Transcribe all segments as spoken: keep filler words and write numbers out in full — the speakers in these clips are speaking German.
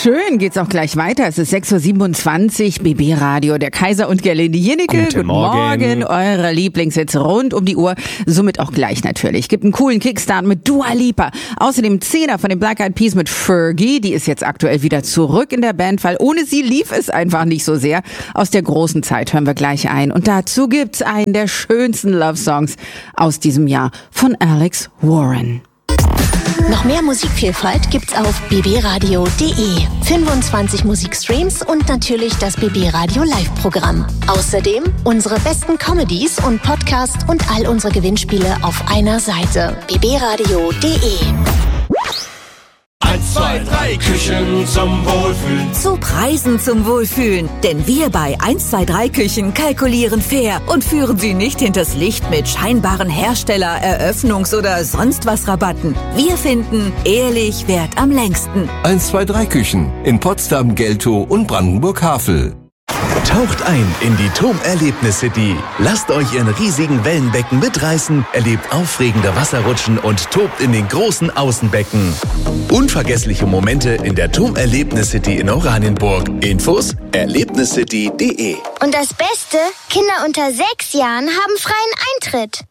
Schön geht's auch gleich weiter. Es ist sechs Uhr siebenundzwanzig, B B Radio, der Kaiser und Gerlinde Jennecke. Guten, Guten Morgen. Morgen, eure Lieblingshits rund um die Uhr. Somit auch gleich natürlich. Gibt einen coolen Kickstart mit Dua Lipa. Außerdem Zehner von den Black Eyed Peas mit Fergie. Die ist jetzt aktuell wieder zurück in der Band, weil ohne sie lief es einfach nicht so sehr. Aus der großen Zeit hören wir gleich ein. Und dazu gibt's einen der schönsten Love-Songs aus diesem Jahr von Alex Warren. Noch mehr Musikvielfalt gibt's auf b b radio punkt d e. fünfundzwanzig Musikstreams und natürlich das B B Radio Live-Programm. Außerdem unsere besten Comedies und Podcasts und all unsere Gewinnspiele auf einer Seite. b b radio punkt d e. Eins, zwei, drei, Küchen zum Wohlfühlen. Zu Preisen zum Wohlfühlen. Denn wir bei eins zwei drei Küchen kalkulieren fair und führen Sie nicht hinters Licht mit scheinbaren Hersteller-, Eröffnungs- oder sonst was Rabatten. Wir finden, ehrlich währt am längsten. eins zwei drei Küchen in Potsdam, Geltow und Brandenburg-Havel. Taucht ein in die T O M Erlebnis City. Lasst euch in riesigen Wellenbecken mitreißen, erlebt aufregende Wasserrutschen und tobt in den großen Außenbecken. Unvergessliche Momente in der T O M Erlebnis City in Oranienburg. Infos erlebniscity punkt d e. Und das Beste, Kinder unter sechs Jahren haben freien Eintritt.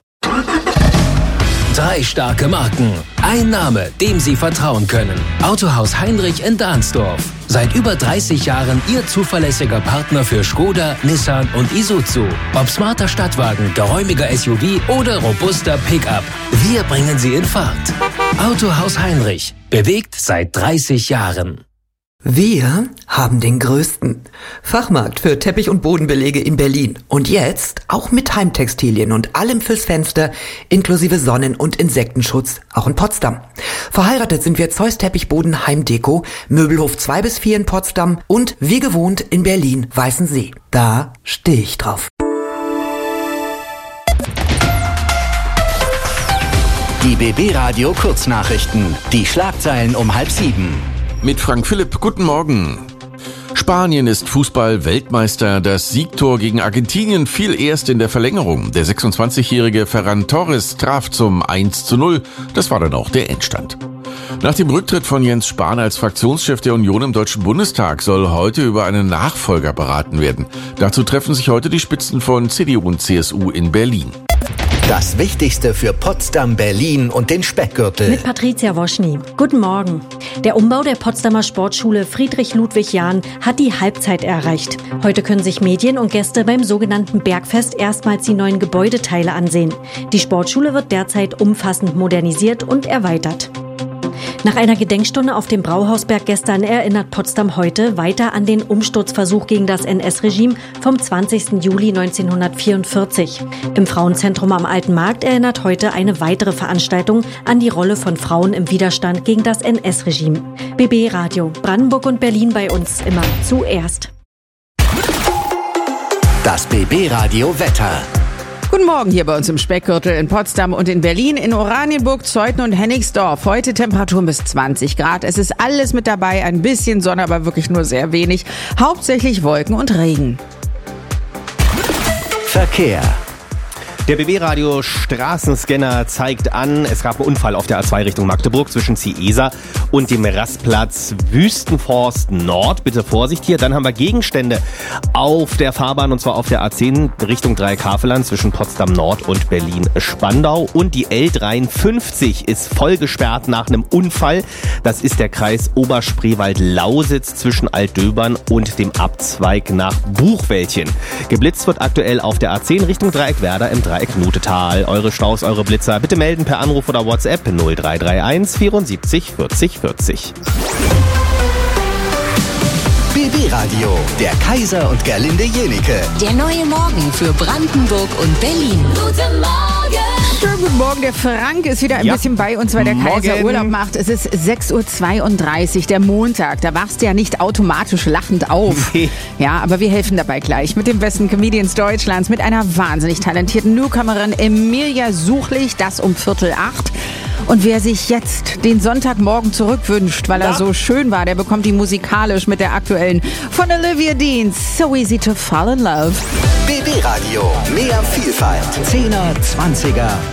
Drei starke Marken. Ein Name, dem Sie vertrauen können. Autohaus Heinrich in Dahnsdorf. Seit über dreißig Jahren Ihr zuverlässiger Partner für Skoda, Nissan und Isuzu. Ob smarter Stadtwagen, geräumiger S U V oder robuster Pickup. Wir bringen Sie in Fahrt. Autohaus Heinrich. Bewegt seit dreißig Jahren. Wir haben den größten Fachmarkt für Teppich- und Bodenbelege in Berlin. Und jetzt auch mit Heimtextilien und allem fürs Fenster, inklusive Sonnen- und Insektenschutz, auch in Potsdam. Verheiratet sind wir Zeus Teppichboden Heimdeko, Möbelhof zwei bis vier in Potsdam und wie gewohnt in Berlin Weißensee. Da stehe ich drauf. Die B B Radio Kurznachrichten. Die Schlagzeilen um halb sieben. Mit Frank Philipp, guten Morgen. Spanien ist Fußball-Weltmeister. Das Siegtor gegen Argentinien fiel erst in der Verlängerung. Der sechsundzwanzigjährige Ferran Torres traf zum eins zu null. Das war dann auch der Endstand. Nach dem Rücktritt von Jens Spahn als Fraktionschef der Union im Deutschen Bundestag soll heute über einen Nachfolger beraten werden. Dazu treffen sich heute die Spitzen von C D U und C S U in Berlin. Das Wichtigste für Potsdam, Berlin und den Speckgürtel. Mit Patricia Woschny. Guten Morgen. Der Umbau der Potsdamer Sportschule Friedrich-Ludwig-Jahn hat die Halbzeit erreicht. Heute können sich Medien und Gäste beim sogenannten Bergfest erstmals die neuen Gebäudeteile ansehen. Die Sportschule wird derzeit umfassend modernisiert und erweitert. Nach einer Gedenkstunde auf dem Brauhausberg gestern erinnert Potsdam heute weiter an den Umsturzversuch gegen das N S-Regime vom zwanzigsten Juli neunzehnhundertvierundvierzig. Im Frauenzentrum am Alten Markt erinnert heute eine weitere Veranstaltung an die Rolle von Frauen im Widerstand gegen das N S-Regime. B B Radio, Brandenburg und Berlin bei uns immer zuerst. Das B B Radio Wetter. Guten Morgen hier bei uns im Speckgürtel in Potsdam und in Berlin, in Oranienburg, Zeuthen und Hennigsdorf. Heute Temperaturen bis zwanzig Grad. Es ist alles mit dabei, ein bisschen Sonne, aber wirklich nur sehr wenig. Hauptsächlich Wolken und Regen. Verkehr. Der B B-Radio Straßenscanner zeigt an, es gab einen Unfall auf der A zwei Richtung Magdeburg zwischen Ciesa und dem Rastplatz Wüstenforst Nord. Bitte Vorsicht hier. Dann haben wir Gegenstände auf der Fahrbahn und zwar auf der A zehn Richtung Dreieck-Havelland zwischen Potsdam Nord und Berlin-Spandau. Und die L dreiundfünfzig ist voll gesperrt nach einem Unfall. Das ist der Kreis Oberspreewald-Lausitz zwischen Altdöbern und dem Abzweig nach Buchwäldchen. Geblitzt wird aktuell auf der A zehn Richtung Dreieck-Werder im Dreieck Nutetal. Eure Staus, eure Blitzer, bitte melden per Anruf oder WhatsApp null drei drei eins vierundsiebzig vierzig vierzig. B B-Radio, der Kaiser und Gerlinde Jennecke. Der neue Morgen für Brandenburg und Berlin. Guten Morgen! Schönen guten Morgen, der Frank ist wieder ein ja. bisschen bei uns, weil der Kaiser Morgen. Urlaub macht. Es ist sechs Uhr zweiunddreißig, der Montag. Da wachst du ja nicht automatisch lachend auf. Nee. Ja, aber wir helfen dabei gleich mit den besten Comedians Deutschlands, mit einer wahnsinnig talentierten Newcomerin Emilia Suchlich, das um Viertel acht. Und wer sich jetzt den Sonntagmorgen zurückwünscht, weil er ja. so schön war, der bekommt die musikalisch mit der aktuellen von Olivia Dean. So easy to fall in love. B B-Radio, mehr Vielfalt. Zehner, Zwanziger